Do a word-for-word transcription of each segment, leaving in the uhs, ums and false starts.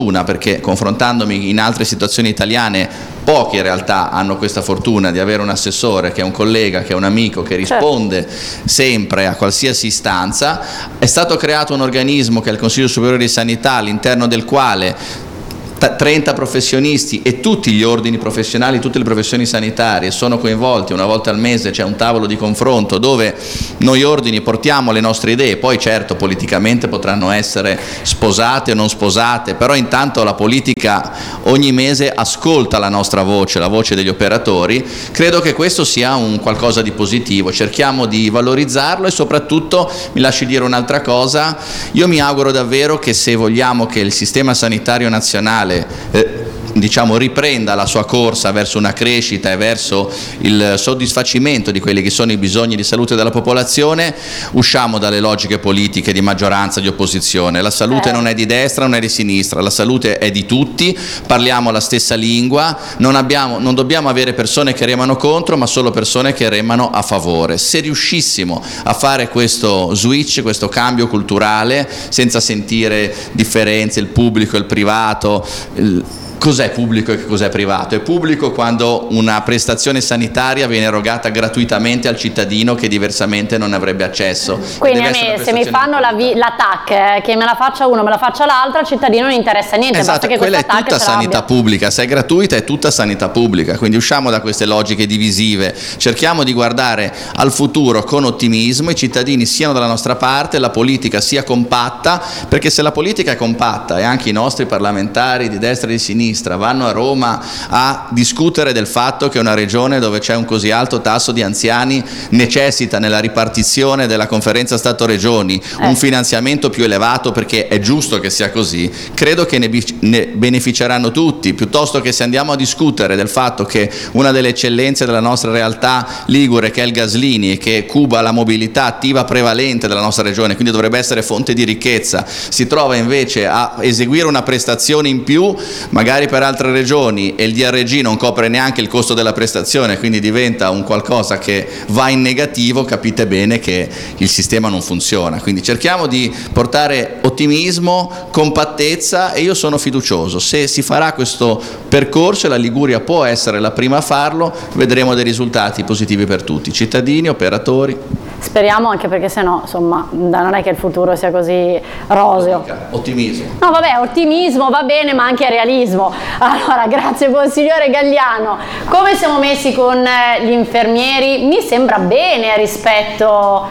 perché confrontandomi in altre situazioni italiane pochi in realtà hanno questa fortuna di avere un assessore che è un collega, che è un amico, che risponde certo. sempre a qualsiasi istanza. È stato creato un organismo che è il Consiglio Superiore di Sanità, all'interno del quale trenta professionisti e tutti gli ordini professionali, tutte le professioni sanitarie sono coinvolti. Una volta al mese c'è un tavolo di confronto dove noi ordini portiamo le nostre idee, poi certo politicamente potranno essere sposate o non sposate, però intanto la politica ogni mese ascolta la nostra voce, la voce degli operatori. Credo che questo sia un qualcosa di positivo, cerchiamo di valorizzarlo e soprattutto mi lasci dire un'altra cosa, io mi auguro davvero che se vogliamo che il sistema sanitario nazionale Eh, diciamo riprenda la sua corsa verso una crescita e verso il soddisfacimento di quelli che sono i bisogni di salute della popolazione, usciamo dalle logiche politiche di maggioranza e di opposizione. La salute eh. non è di destra, non è di sinistra, la salute è di tutti, parliamo la stessa lingua, non, abbiamo, non dobbiamo avere persone che remano contro, ma solo persone che remano a favore. Se riuscissimo a fare questo switch, questo cambio culturale, senza sentire differenze, il pubblico e il privato, il, cos'è pubblico e che cos'è privato? È pubblico quando una prestazione sanitaria viene erogata gratuitamente al cittadino che diversamente non avrebbe accesso. Quindi a me, se mi fanno la, la T A C, eh, che me la faccia uno, me la faccia l'altro, al cittadino non interessa niente. Esatto, che quella è tutta sanità pubblica, se è gratuita è tutta sanità pubblica, quindi usciamo da queste logiche divisive, cerchiamo di guardare al futuro con ottimismo, i cittadini siano dalla nostra parte, la politica sia compatta, perché se la politica è compatta e anche i nostri parlamentari di destra e di sinistra vanno a Roma a discutere del fatto che una regione dove c'è un così alto tasso di anziani necessita nella ripartizione della conferenza Stato-Regioni eh. un finanziamento più elevato, perché è giusto che sia così, credo che ne, ne beneficeranno tutti, piuttosto che se andiamo a discutere del fatto che una delle eccellenze della nostra realtà ligure, che è il Gaslini e che cuba la mobilità attiva prevalente della nostra regione, quindi dovrebbe essere fonte di ricchezza, si trova invece a eseguire una prestazione in più magari per altre regioni e il D R G non copre neanche il costo della prestazione, quindi diventa un qualcosa che va in negativo, capite bene che il sistema non funziona. Quindi cerchiamo di portare ottimismo, compattezza e io sono fiducioso. Se si farà questo percorso e la Liguria può essere la prima a farlo, vedremo dei risultati positivi per tutti, cittadini, operatori. Speriamo, anche perché sennò insomma non è che il futuro sia così roseo. Ottimismo. No vabbè, ottimismo va bene, ma anche realismo. Allora, grazie consigliere Gagliano. Come siamo messi con gli infermieri? Mi sembra bene rispetto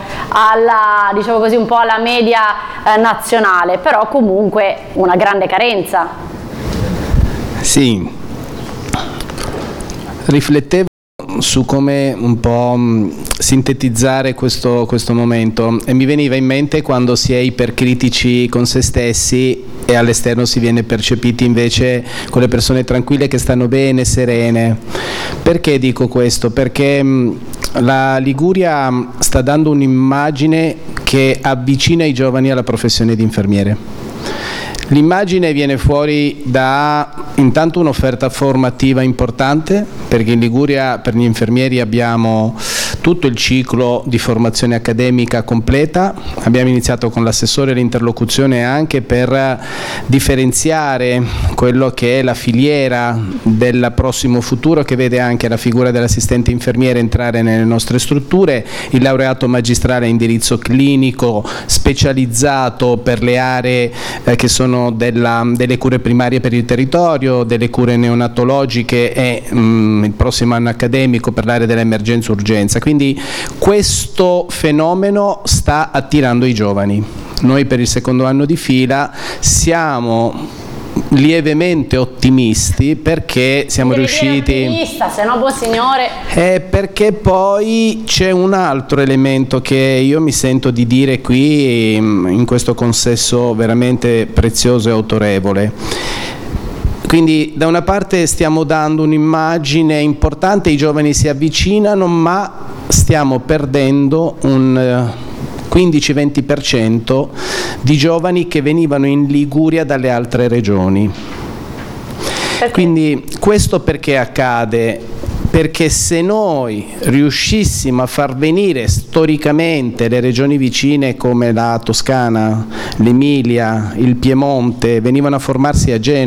alla, diciamo così, un po' alla media eh, nazionale, però comunque una grande carenza. Sì, riflettevo su come un po' sintetizzare questo, questo momento e mi veniva in mente quando si è ipercritici con se stessi e all'esterno si viene percepiti invece con le persone tranquille che stanno bene, serene. Perché dico questo? Perché la Liguria sta dando un'immagine che avvicina i giovani alla professione di infermiere. L'immagine viene fuori da intanto un'offerta formativa importante, perché in Liguria per gli infermieri abbiamo tutto il ciclo di formazione accademica completa. Abbiamo iniziato con l'assessore l'interlocuzione anche per differenziare quello che è la filiera del prossimo futuro, che vede anche la figura dell'assistente infermiere entrare nelle nostre strutture, il laureato magistrale a indirizzo clinico specializzato per le aree eh, che sono Della, delle cure primarie per il territorio, delle cure neonatologiche e mh, il prossimo anno accademico per l'area dell'emergenza urgenza. Quindi questo fenomeno sta attirando i giovani. Noi per il secondo anno di fila siamo lievemente ottimisti perché siamo Devi riusciti dire ottimista, se no buon signore. Eh, perché poi c'è un altro elemento che io mi sento di dire qui in questo consesso veramente prezioso e autorevole. Quindi da una parte stiamo dando un'immagine importante, i giovani si avvicinano, ma stiamo perdendo un quindici venti per cento di giovani che venivano in Liguria dalle altre regioni. Perché? Quindi questo perché accade? Perché se noi riuscissimo a far venire storicamente le regioni vicine come la Toscana, l'Emilia, il Piemonte, venivano a formarsi a Genova,